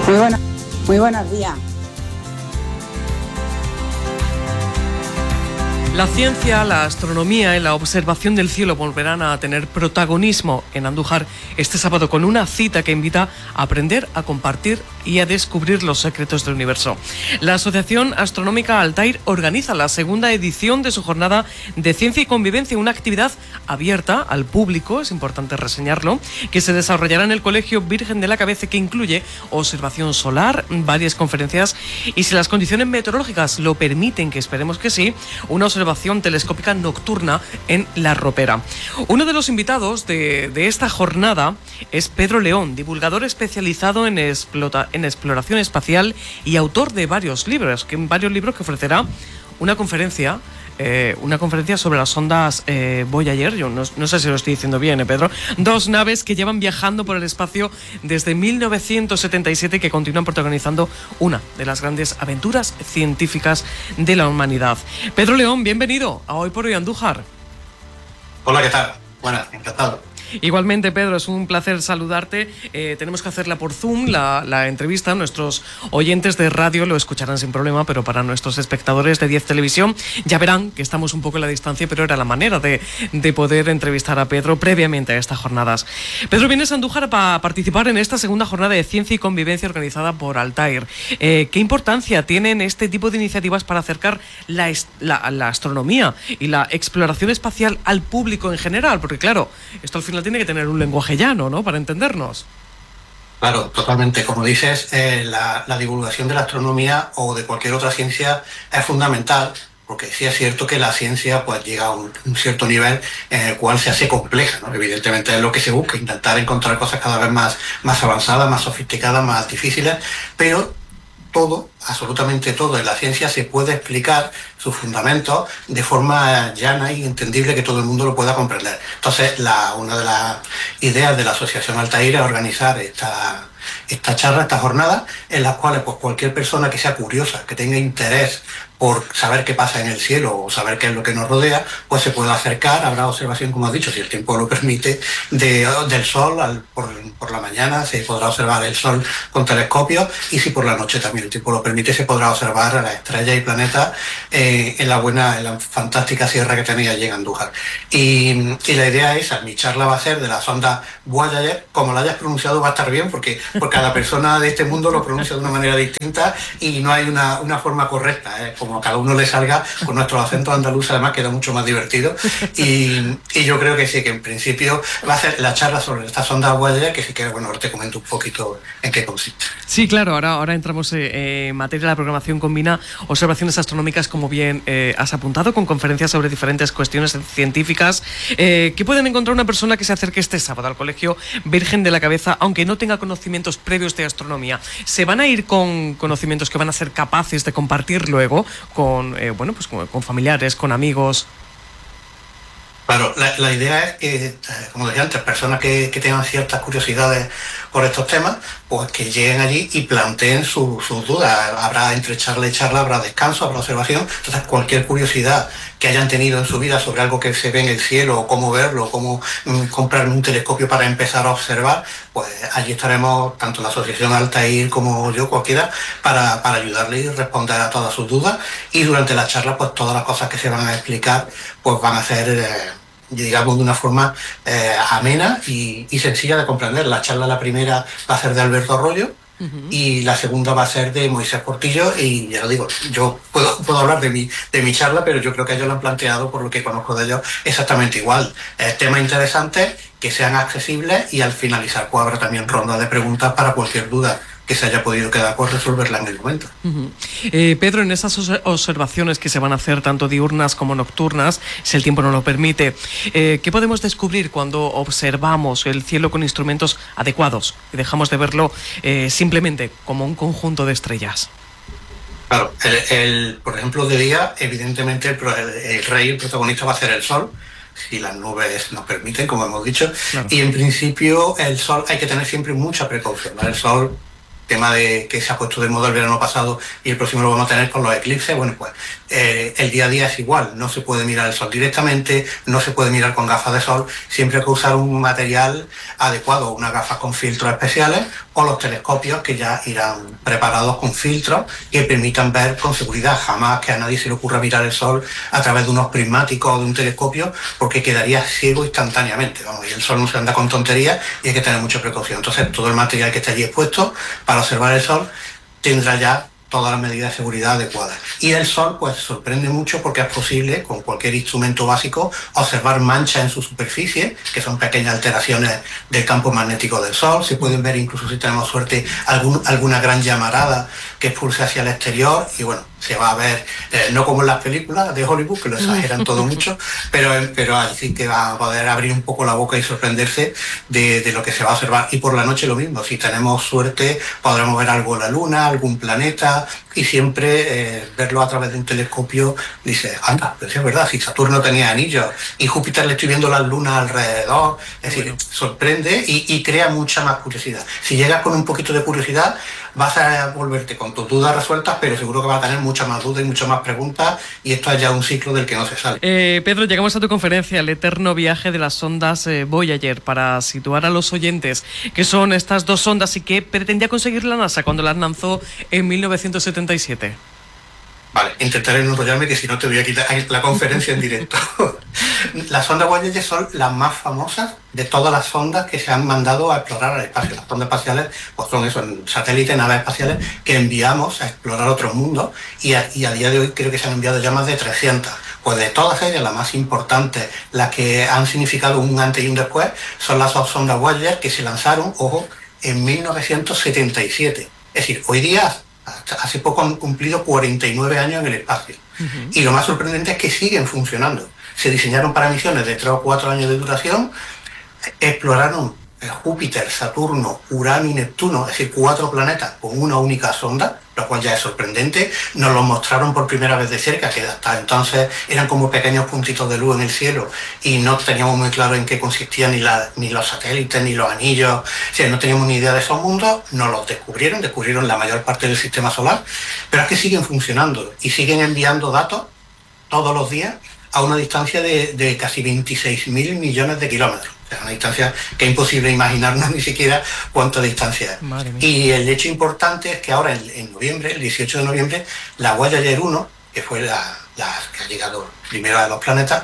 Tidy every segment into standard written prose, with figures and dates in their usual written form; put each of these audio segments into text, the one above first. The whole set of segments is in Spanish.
Muy buenos días. La ciencia, la astronomía y la observación del cielo volverán a tener protagonismo en Andújar este sábado con una cita que invita a aprender, a compartir y a descubrir los secretos del universo. La Asociación Astronómica Altair organiza la segunda edición de su jornada de ciencia y convivencia, una actividad abierta al público, es importante reseñarlo, que se desarrollará en el Colegio Virgen de la Cabeza, que incluye observación solar, varias conferencias y, si las condiciones meteorológicas lo permiten, que esperemos que sí, una observación telescópica nocturna en La Ropera. Uno de los invitados de esta jornada es Pedro León, divulgador especializado en exploración espacial y autor de varios libros que ofrecerá una conferencia sobre las sondas Voyager. Yo no sé si lo estoy diciendo bien, Pedro. Dos naves que llevan viajando por el espacio desde 1977 y que continúan protagonizando una de las grandes aventuras científicas de la humanidad. Pedro León, bienvenido a Hoy por Hoy Andújar. Hola, ¿qué tal? Buenas, encantado. Igualmente, Pedro, es un placer saludarte. Tenemos que hacerla por Zoom, la entrevista. Nuestros oyentes de radio lo escucharán sin problema, pero para nuestros espectadores de 10 Televisión ya verán que estamos un poco en la distancia, pero era la manera de poder entrevistar a Pedro previamente a estas jornadas. Pedro, vienes a Andújar para participar en esta segunda jornada de ciencia y convivencia organizada por Altair. ¿Qué importancia tienen este tipo de iniciativas para acercar la astronomía y la exploración espacial al público en general? Porque claro, esto al final tiene que tener un lenguaje llano, ¿no?, para entendernos. Claro, totalmente. Como dices, la divulgación de la astronomía o de cualquier otra ciencia es fundamental, porque sí es cierto que la ciencia pues llega a un cierto nivel en el cual se hace compleja, ¿no? Evidentemente es lo que se busca, intentar encontrar cosas cada vez más avanzadas, más sofisticadas, más difíciles, pero todo, absolutamente todo en la ciencia se puede explicar sus fundamentos de forma llana y entendible, que todo el mundo lo pueda comprender. Entonces, una de las ideas de la Asociación Altair es organizar esta charla, esta jornada, en las cuales pues cualquier persona que sea curiosa, que tenga interés por saber qué pasa en el cielo o saber qué es lo que nos rodea, pues se puede acercar. Habrá observación, como has dicho, si el tiempo lo permite, del sol. Por la mañana se podrá observar el sol con telescopios, y si por la noche también el tiempo lo permite, se podrá observar a las estrellas y planetas en la fantástica sierra que tenéis allí en Andújar. Y la idea es esa. Mi charla va a ser de la sonda Voyager. Como la hayas pronunciado va a estar bien, porque cada persona de este mundo lo pronuncia de una manera distinta y no hay una forma correcta, como a cada uno le salga. Con nuestro acento andaluz además queda mucho más divertido, y yo creo que sí, que en principio va a ser la charla sobre esta sonda Voyager, que sí que, bueno, ahora te comento un poquito en qué consiste. Sí, claro, ahora entramos en materia. La programación combina observaciones astronómicas, como bien has apuntado, con conferencias sobre diferentes cuestiones científicas. ¿Qué pueden encontrar una persona que se acerque este sábado al Colegio Virgen de la Cabeza, aunque no tenga conocimientos previos de astronomía? ¿Se van a ir con conocimientos que van a ser capaces de compartir luego con familiares, con amigos? Claro, la idea es que, como decía antes, personas que tengan ciertas curiosidades por estos temas, pues que lleguen allí y planteen sus dudas. Habrá entre charla y charla, habrá descanso, habrá observación. Entonces, cualquier curiosidad que hayan tenido en su vida sobre algo que se ve en el cielo, o cómo verlo, o cómo comprar un telescopio para empezar a observar, pues allí estaremos, tanto la Asociación Altair como yo, cualquiera, para ayudarle y responder a todas sus dudas. Y durante la charla, pues todas las cosas que se van a explicar, pues van a ser digamos, de una forma amena y sencilla de comprender. La charla, la primera, va a ser de Alberto Arroyo, y la segunda va a ser de Moisés Portillo, y ya lo digo, yo puedo hablar de mi charla, pero yo creo que ellos lo han planteado, por lo que conozco de ellos, exactamente igual. Temas interesantes, que sean accesibles, y al finalizar pues habrá también ronda de preguntas para cualquier duda que se haya podido quedar por resolverla en el momento. Pedro, en esas observaciones que se van a hacer, tanto diurnas como nocturnas, si el tiempo nos lo permite, ¿qué podemos descubrir cuando observamos el cielo con instrumentos adecuados y dejamos de verlo simplemente como un conjunto de estrellas? Claro, por ejemplo, de día, evidentemente el rey, el protagonista, va a ser el sol, si las nubes nos permiten, como hemos dicho. Claro. Y en principio el sol hay que tener siempre mucha precaución, ¿vale? El sol, tema de que se ha puesto de moda el verano pasado y el próximo lo vamos a tener con los eclipses, bueno, pues el día a día es igual. No se puede mirar el sol directamente, no se puede mirar con gafas de sol, siempre hay que usar un material adecuado, unas gafas con filtros especiales o los telescopios que ya irán preparados con filtros que permitan ver con seguridad. Jamás que a nadie se le ocurra mirar el Sol a través de unos prismáticos o de un telescopio, porque quedaría ciego instantáneamente. Vamos, y el Sol no se anda con tonterías y hay que tener mucha precaución. Entonces, todo el material que esté allí expuesto para observar el Sol tendrá ya todas las medidas de seguridad adecuadas. Y el Sol pues sorprende mucho porque es posible con cualquier instrumento básico observar manchas en su superficie, que son pequeñas alteraciones del campo magnético del Sol. Se pueden ver incluso, si tenemos suerte, alguna gran llamarada que expulse hacia el exterior, y bueno, se va a ver, no como en las películas de Hollywood, que lo exageran todo mucho, pero ahí sí que va a poder abrir un poco la boca y sorprenderse de lo que se va a observar. Y por la noche lo mismo, si tenemos suerte podremos ver algo en la Luna, algún planeta, y siempre verlo a través de un telescopio, dice, anda, pero sí es verdad, si Saturno tenía anillos y Júpiter le estoy viendo las lunas alrededor, es decir, sorprende y crea mucha más curiosidad. Si llegas con un poquito de curiosidad, vas a volverte con tus dudas resueltas, pero seguro que vas a tener muchas más dudas y muchas más preguntas, y esto es ya un ciclo del que no se sale. Pedro, llegamos a tu conferencia, El eterno viaje de las sondas Voyager, para situar a los oyentes qué son estas dos sondas y qué pretendía conseguir la NASA cuando las lanzó en 1977. Vale, intentaré no enrollarme, que si no te voy a quitar la conferencia en directo. Las sondas Voyager son las más famosas de todas las sondas que se han mandado a explorar al espacio. Las sondas espaciales pues son eso, satélites, naves espaciales que enviamos a explorar otros mundos, y a día de hoy creo que se han enviado ya más de 300. Pues de todas ellas, las más importantes, las que han significado un antes y un después, son las dos sondas Voyager que se lanzaron, ojo, en 1977. Es decir, hoy día, hace poco han cumplido 49 años en el espacio. Y lo más sorprendente es que siguen funcionando. Se diseñaron para misiones de 3 o 4 años de duración, exploraron Júpiter, Saturno, Urano y Neptuno, es decir, 4 planetas con una única sonda, lo cual ya es sorprendente. Nos los mostraron por primera vez de cerca, que hasta entonces eran como pequeños puntitos de luz en el cielo y no teníamos muy claro en qué consistían ni los satélites, ni los anillos, o sea, no teníamos ni idea de esos mundos. Nos los descubrieron la mayor parte del sistema solar, pero es que siguen funcionando y siguen enviando datos todos los días a una distancia de casi 26.000 millones de kilómetros. O sea, una distancia que es imposible imaginarnos ni siquiera cuánta distancia es. Y el hecho importante es que ahora, en noviembre, el 18 de noviembre, la Voyager 1, que fue la que ha llegado primero a los planetas,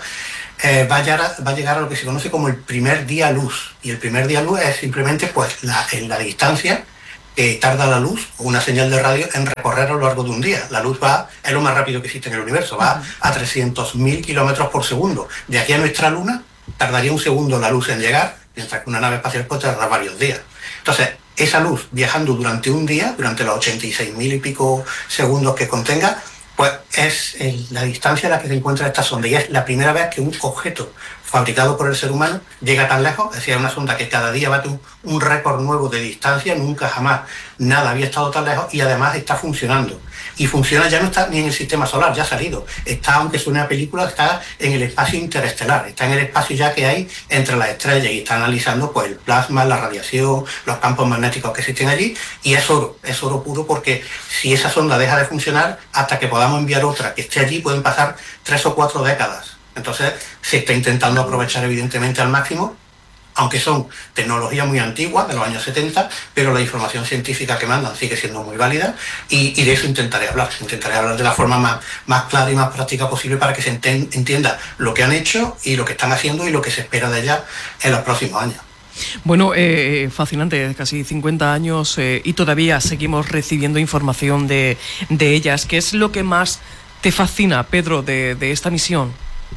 va a llegar a lo que se conoce como el primer día luz. Y el primer día luz es simplemente pues la distancia que tarda la luz o una señal de radio en recorrer a lo largo de un día. La luz es lo más rápido que existe en el universo, va a 300.000 kilómetros por segundo. De aquí a nuestra Luna tardaría un segundo la luz en llegar, mientras que una nave espacial puede tardar varios días. Entonces, esa luz viajando durante un día, durante los 86.000 y pico segundos que contenga, pues es la distancia a la que se encuentra esta sonda, y es la primera vez que un objeto fabricado por el ser humano llega tan lejos. Es decir, una sonda que cada día bate un récord nuevo de distancia. Nunca jamás nada había estado tan lejos, y además está funcionando. Y funciona, ya no está ni en el sistema solar, ya ha salido. Está, aunque suene a película, está en el espacio interestelar, está en el espacio ya que hay entre las estrellas, y está analizando pues el plasma, la radiación, los campos magnéticos que existen allí, y es oro puro, porque si esa sonda deja de funcionar, hasta que podamos enviar otra que esté allí pueden pasar 3 o 4 décadas. Entonces se está intentando aprovechar evidentemente al máximo, aunque son tecnologías muy antiguas, de los años 70, pero la información científica que mandan sigue siendo muy válida, y de eso intentaré hablar de la forma más clara y más práctica posible, para que se entienda lo que han hecho y lo que están haciendo y lo que se espera de ellas en los próximos años. Bueno, fascinante, casi 50 años y todavía seguimos recibiendo información de ellas. ¿Qué es lo que más te fascina, Pedro, de esta misión?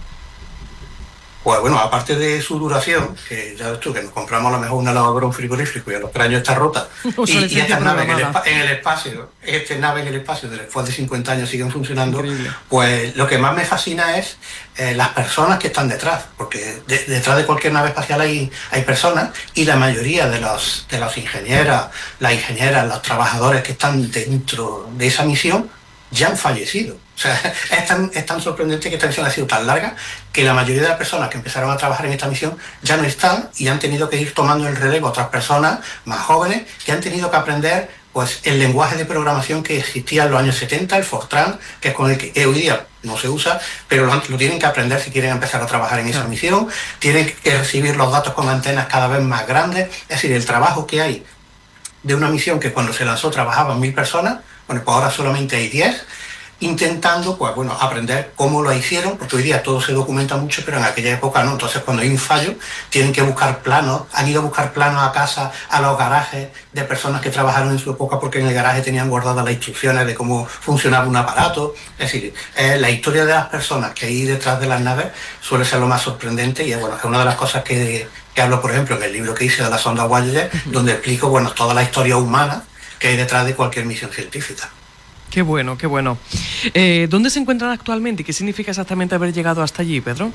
Pues bueno, aparte de su duración, que ya ves tú, que nos compramos a lo mejor una lavadora, un frigorífico, y a los 3 años está rota, y estas naves en el espacio, después de 50 años siguen funcionando. Increíble. Pues lo que más me fascina es las personas que están detrás, porque detrás de cualquier nave espacial hay personas, y la mayoría de los ingenieras, las ingenieras, los trabajadores que están dentro de esa misión ya han fallecido. O sea, es tan sorprendente que esta misión ha sido tan larga que la mayoría de las personas que empezaron a trabajar en esta misión ya no están, y han tenido que ir tomando el relevo a otras personas más jóvenes que han tenido que aprender pues el lenguaje de programación que existía en los años 70, el Fortran, que es con el que hoy día no se usa, pero lo tienen que aprender si quieren empezar a trabajar en esa misión. Tienen que recibir los datos con antenas cada vez más grandes. Es decir, el trabajo que hay de una misión que cuando se lanzó trabajaban 1000 personas, bueno, pues ahora solamente hay 10, intentando, pues bueno, aprender cómo lo hicieron, porque hoy día todo se documenta mucho, pero en aquella época no. Entonces, cuando hay un fallo, tienen que buscar planos, han ido a buscar planos a casa, a los garajes de personas que trabajaron en su época, porque en el garaje tenían guardadas las instrucciones de cómo funcionaba un aparato. Es decir, la historia de las personas que hay detrás de las naves suele ser lo más sorprendente, y bueno, es una de las cosas que hablo, por ejemplo, en el libro que hice de la sonda Voyager, donde explico, bueno, toda la historia humana que hay detrás de cualquier misión científica. Qué bueno, qué bueno. ¿Dónde se encuentran actualmente y qué significa exactamente haber llegado hasta allí, Pedro?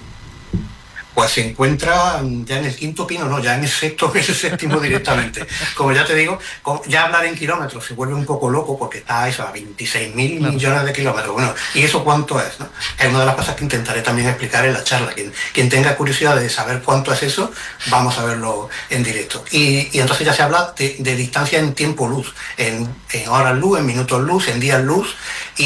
Pues se encuentra ya en el quinto pino, no, ya en el sexto, en el séptimo directamente. Como ya te digo, ya hablar en kilómetros se vuelve un poco loco, porque está eso a 26.000 millones de kilómetros. Bueno, ¿y eso cuánto es, no? Es una de las cosas que intentaré también explicar en la charla. Quien tenga curiosidad de saber cuánto es eso, vamos a verlo en directo. Y entonces ya se habla de distancia en tiempo luz, en horas luz, en minutos luz, en días luz,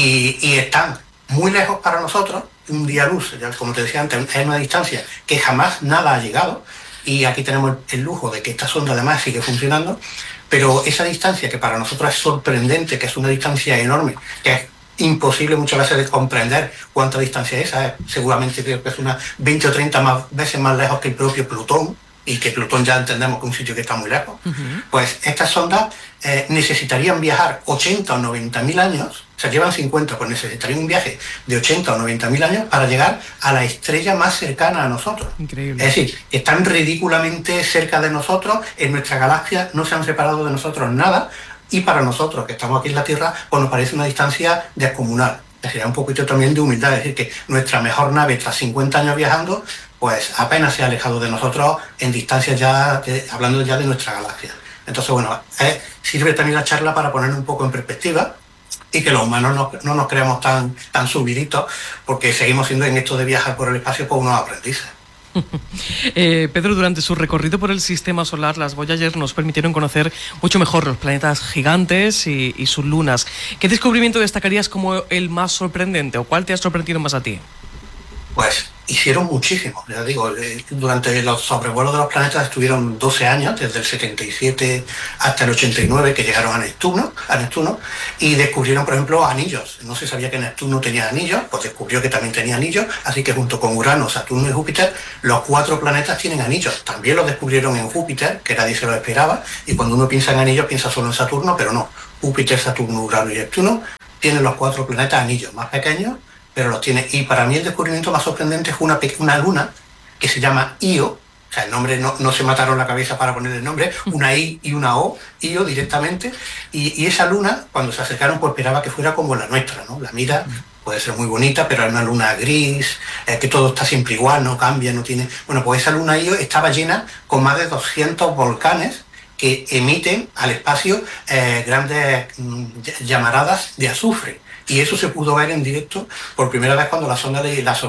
y están muy lejos para nosotros. Un día luz, ya como te decía antes, es una distancia que jamás nada ha llegado, y aquí tenemos el lujo de que esta sonda además sigue funcionando, pero esa distancia que para nosotros es sorprendente, que es una distancia enorme, que es imposible muchas veces de comprender cuánta distancia es, seguramente creo que es unas 20 o 30 veces más lejos que el propio Plutón, y que Plutón ya entendemos que es un sitio que está muy lejos. Pues estas sondas necesitarían viajar 80 o 90.000 años, o sea, llevan 50, pues necesitarían un viaje de 80 o 90.000 años para llegar a la estrella más cercana a nosotros. Increíble. Es decir, están ridículamente cerca de nosotros, en nuestra galaxia no se han separado de nosotros nada, y para nosotros, que estamos aquí en la Tierra, pues nos parece una distancia descomunal. Es decir, un poquito también de humildad, es decir, que nuestra mejor nave, tras 50 años viajando, pues apenas se ha alejado de nosotros en distancia ya, hablando ya de nuestra galaxia. Entonces, bueno, sirve también la charla para poner un poco en perspectiva, y que los humanos no nos creamos tan subiditos, porque seguimos siendo en esto de viajar por el espacio por unos aprendices. Pedro, durante su recorrido por el sistema solar, las Voyager nos permitieron conocer mucho mejor los planetas gigantes y sus lunas. ¿Qué descubrimiento destacarías como el más sorprendente, o cuál te ha sorprendido más a ti? Pues hicieron muchísimo, ya digo, durante los sobrevuelos de los planetas estuvieron 12 años, desde el 77 hasta el 89, que llegaron a Neptuno, y descubrieron, por ejemplo, anillos. No se sabía que Neptuno tenía anillos, pues descubrió que también tenía anillos, así que junto con Urano, Saturno y Júpiter, los 4 planetas tienen anillos. También los descubrieron en Júpiter, que nadie se lo esperaba, y cuando uno piensa en anillos piensa solo en Saturno, pero no. Júpiter, Saturno, Urano y Neptuno tienen los 4 planetas anillos, más pequeños, pero los tiene. Y para mí el descubrimiento más sorprendente es una luna que se llama Io, o sea, el nombre no se mataron la cabeza para poner el nombre, una I y una O, Io directamente, y esa luna, cuando se acercaron, pues esperaba que fuera como la nuestra, ¿no? La mira puede ser muy bonita, pero es una luna gris, que todo está siempre igual, no cambia, no tiene... Bueno, pues esa luna Io estaba llena con más de 200 volcanes que emiten al espacio grandes llamaradas de azufre. Y eso se pudo ver en directo por primera vez cuando la sonda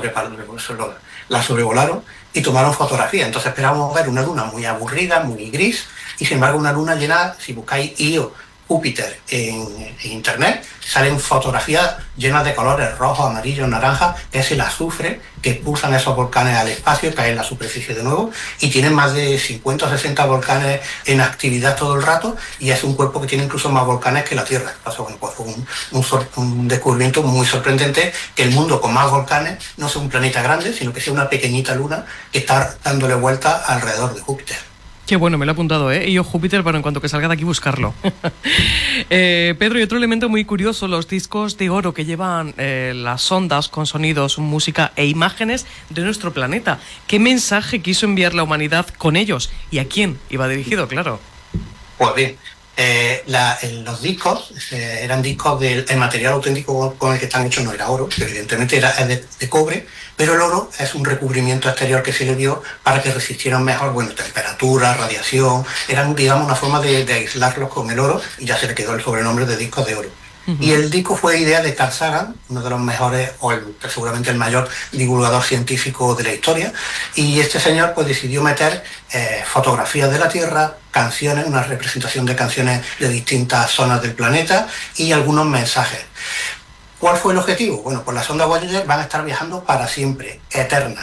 la sobrevolaron y tomaron fotografía. Entonces esperábamos ver una luna muy aburrida, muy gris, y sin embargo una luna llena, si buscáis Io Júpiter en internet, salen fotografías llenas de colores rojos, amarillos, naranjas, que es el azufre que expulsan esos volcanes al espacio, caen en la superficie de nuevo, y tienen más de 50 o 60 volcanes en actividad todo el rato, y es un cuerpo que tiene incluso más volcanes que la Tierra. Entonces, bueno, pues fue un descubrimiento muy sorprendente, que el mundo con más volcanes no sea un planeta grande, sino que sea una pequeñita luna que está dándole vuelta alrededor de Júpiter. Qué bueno, me lo he apuntado, ¿eh? Y yo Júpiter para en cuanto que salga de aquí buscarlo. Pedro, y otro elemento muy curioso, los discos de oro que llevan las sondas con sonidos, música e imágenes de nuestro planeta. ¿Qué mensaje quiso enviar la humanidad con ellos? ¿Y a quién iba dirigido, claro? Pues bien, los discos eran discos el material auténtico con el que están hechos no era oro, evidentemente era de cobre, pero el oro es un recubrimiento exterior que se le dio para que resistieran mejor, bueno, temperatura, radiación, eran, digamos, una forma de aislarlos con el oro, y ya se le quedó el sobrenombre de discos de oro. Y el disco fue idea de Carl Sagan, uno de los mejores, seguramente el mayor divulgador científico de la historia, y este señor pues decidió meter fotografías de la Tierra, canciones, una representación de canciones de distintas zonas del planeta y algunos mensajes. ¿Cuál fue el objetivo? Bueno, pues las sondas Voyager van a estar viajando para siempre, eternas.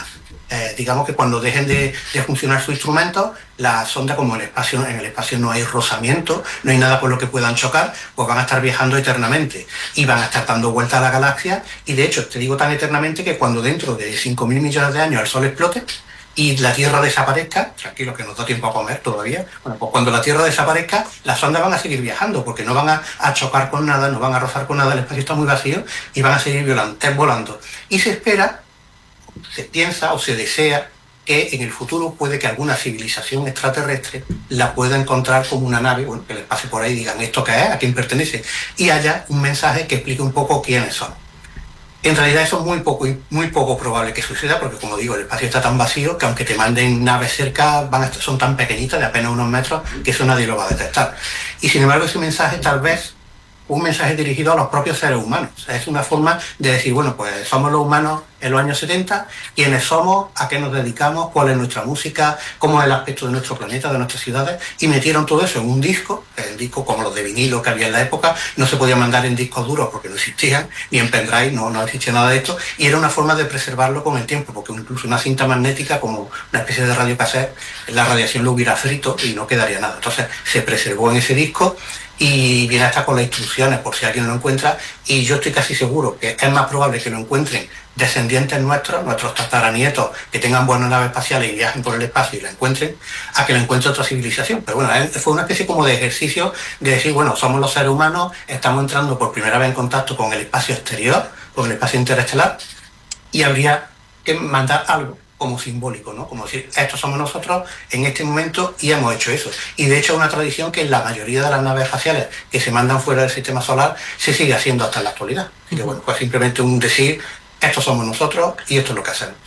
digamos que cuando dejen de funcionar sus instrumentos, la sonda, como en el espacio no hay rozamiento, no hay nada por lo que puedan chocar, pues van a estar viajando eternamente y van a estar dando vueltas a la galaxia. Y de hecho, te digo tan eternamente que cuando dentro de 5.000 millones de años el Sol explote y la Tierra desaparezca, tranquilo que nos da tiempo a comer todavía, bueno, pues cuando la Tierra desaparezca, las sondas van a seguir viajando porque no van a chocar con nada, no van a rozar con nada, el espacio está muy vacío y van a seguir volando. Y se espera, se piensa o se desea que en el futuro puede que alguna civilización extraterrestre la pueda encontrar como una nave, bueno, que les pase por ahí y digan esto qué es, a quién pertenece, y haya un mensaje que explique un poco quiénes son. En realidad eso es muy poco probable que suceda porque, como digo, el espacio está tan vacío que aunque te manden naves cerca, son tan pequeñitas, de apenas unos metros, que eso nadie lo va a detectar. Y sin embargo ese mensaje tal vez un mensaje dirigido a los propios seres humanos. O sea, es una forma de decir, bueno, pues somos los humanos en los años 70, quiénes somos, a qué nos dedicamos, cuál es nuestra música, cómo es el aspecto de nuestro planeta, de nuestras ciudades, y metieron todo eso en un disco como los de vinilo que había en la época, no se podía mandar en discos duros porque no existían, ni en pendrive, no existía nada de esto, y era una forma de preservarlo con el tiempo, porque incluso una cinta magnética, como una especie de radiocassette, la radiación lo hubiera frito y no quedaría nada. Entonces se preservó en ese disco, y viene hasta con las instrucciones por si alguien lo encuentra, y yo estoy casi seguro que es más probable que lo encuentren descendientes nuestros tataranietos, que tengan buenas naves espaciales y viajen por el espacio y la encuentren, a que la encuentre otra civilización. Pero bueno, fue una especie como de ejercicio de decir, bueno, somos los seres humanos, estamos entrando por primera vez en contacto con el espacio exterior, con el espacio interestelar, y habría que mandar algo como simbólico, ¿no? Como decir, estos somos nosotros en este momento y hemos hecho eso. Y de hecho es una tradición que en la mayoría de las naves espaciales que se mandan fuera del sistema solar se sigue haciendo hasta en la actualidad. Así que bueno, pues simplemente un decir, estos somos nosotros y esto es lo que hacemos.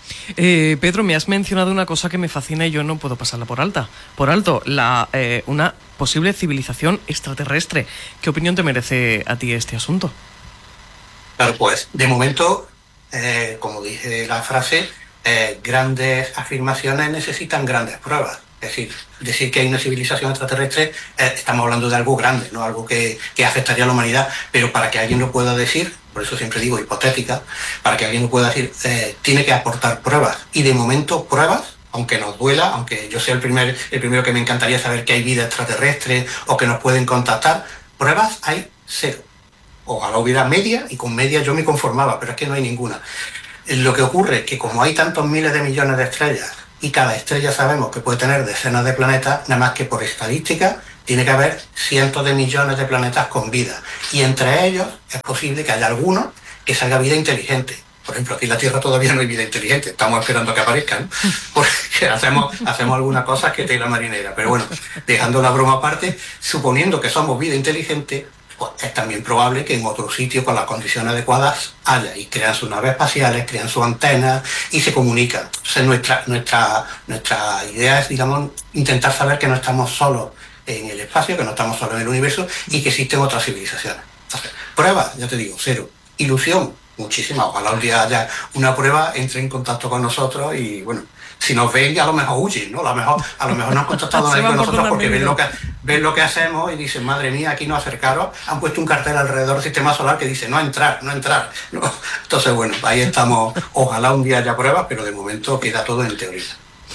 Pedro, me has mencionado una cosa que me fascina y yo no puedo pasarla por alto. Una posible civilización extraterrestre. ¿Qué opinión te merece a ti este asunto? Claro, pues de momento, como dije la frase, grandes afirmaciones necesitan grandes pruebas. Es decir que hay una civilización extraterrestre, estamos hablando de algo grande, no algo que afectaría a la humanidad, pero para que alguien lo pueda decir, por eso siempre digo hipotética, para que alguien lo pueda decir, tiene que aportar pruebas. Y de momento pruebas, aunque nos duela, aunque yo sea el primero que me encantaría saber que hay vida extraterrestre o que nos pueden contactar, pruebas hay cero. Ojalá hubiera media, y con media yo me conformaba, pero es que no hay ninguna. Lo que ocurre es que como hay tantos miles de millones de estrellas y cada estrella sabemos que puede tener decenas de planetas, nada más que por estadística tiene que haber cientos de millones de planetas con vida. Y entre ellos es posible que haya algunos que salga vida inteligente. Por ejemplo, aquí en la Tierra todavía no hay vida inteligente, estamos esperando a que aparezcan, porque hacemos algunas cosas que tela marinera. Pero bueno, dejando la broma aparte, suponiendo que somos vida inteligente, pues es también probable que en otro sitio con las condiciones adecuadas haya, y crean sus naves espaciales, crean sus antenas y se comunican. Entonces nuestra idea es, digamos, intentar saber que no estamos solos en el espacio, que no estamos solos en el universo y que existen otras civilizaciones. Entonces, pruebas, ya te digo, cero. Ilusión, muchísima. Ojalá un día haya una prueba, entre en contacto con nosotros y bueno, si nos ven a lo mejor huyen, ¿no? A lo mejor no han contactado nadie con nosotros porque ven lo que hacemos y dicen, madre mía, aquí no acercaros, han puesto un cartel alrededor del sistema solar que dice no entrar. ¿No? Entonces bueno, ahí estamos, ojalá un día haya pruebas, pero de momento queda todo en teoría.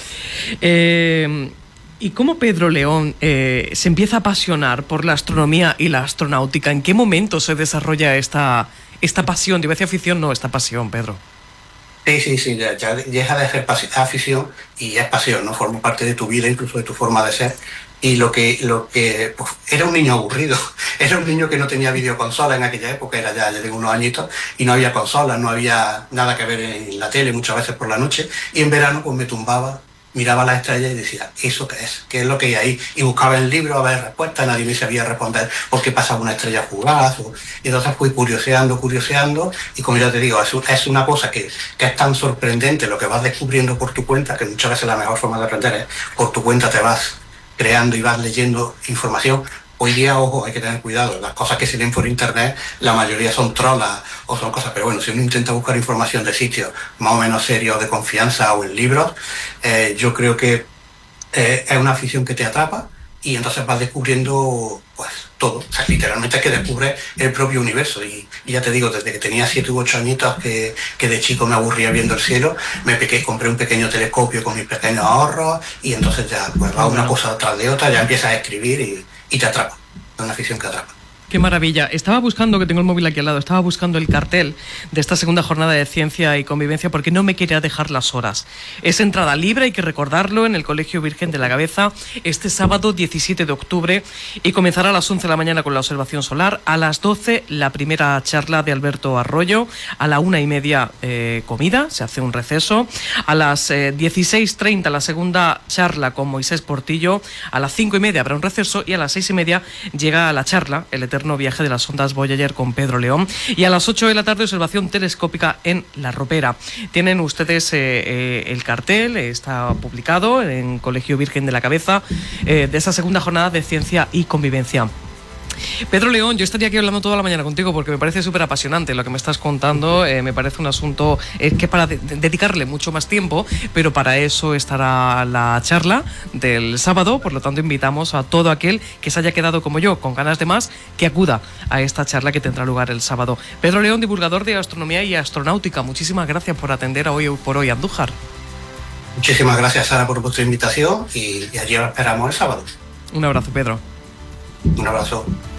¿Y cómo Pedro León se empieza a apasionar por la astronomía y la astronáutica? ¿En qué momento se desarrolla esta pasión? Te iba a decir afición, no, esta pasión, Pedro. Sí, ya deja de ser afición y es pasión, ¿no? Forma parte de tu vida, incluso de tu forma de ser. Y lo que pues, era un niño aburrido, era un niño que no tenía videoconsola en aquella época, ya tengo unos añitos, y no había consolas, no había nada que ver en la tele, muchas veces por la noche, y en verano pues me tumbaba, miraba las estrellas y decía, ¿eso qué es? ¿Qué es lo que hay ahí? Y buscaba en el libro a ver respuestas, nadie me sabía responder por qué pasaba una estrella fugaz. Y entonces fui curioseando, y como ya te digo, es una cosa que es tan sorprendente lo que vas descubriendo por tu cuenta, que muchas veces la mejor forma de aprender es por tu cuenta, te vas creando y vas leyendo información. Hoy día, ojo, hay que tener cuidado, las cosas que se leen por internet, la mayoría son trolas o son cosas, pero bueno, si uno intenta buscar información de sitios más o menos serios, de confianza o en libros, yo creo que es una afición que te atrapa, y entonces vas descubriendo pues todo. O sea, literalmente es que descubres el propio universo. Y ya te digo, desde que tenía 7 u 8 añitos, que de chico me aburría viendo el cielo, compré un pequeño telescopio con mis pequeños ahorros, y entonces ya pues va una cosa tras de otra, ya empiezas a escribir y te atrapa. Es una afición que atrapa. Qué maravilla. Estaba buscando, que tengo el móvil aquí al lado, estaba buscando el cartel de esta segunda jornada de Ciencia y Convivencia porque no me quería dejar las horas. Es entrada libre, hay que recordarlo, en el Colegio Virgen de la Cabeza, este sábado 17 de octubre, y comenzará a las 11 de la mañana con la observación solar, a las 12 la primera charla de Alberto Arroyo, a la 1:30 comida, se hace un receso, a las 16:30 la segunda charla con Moisés Portillo, a las 5:30 habrá un receso y a las 6:30 llega la charla, el eterno viaje de las ondas Voyager con Pedro León, y a las 8 de la tarde observación telescópica en La Ropera. Tienen ustedes el cartel, está publicado en Colegio Virgen de la Cabeza, de esa segunda jornada de Ciencia y Convivencia. Pedro León, yo estaría aquí hablando toda la mañana contigo porque me parece súper apasionante lo que me estás contando, me parece un asunto que para dedicarle mucho más tiempo, pero para eso estará la charla del sábado, por lo tanto invitamos a todo aquel que se haya quedado como yo con ganas de más, que acuda a esta charla que tendrá lugar el sábado. Pedro León, divulgador de astronomía y astronáutica, muchísimas gracias por atender a Hoy por Hoy Andújar. Muchísimas gracias, Sara, por vuestra invitación, y allí os esperamos el sábado. Un abrazo, Pedro. Un abrazo.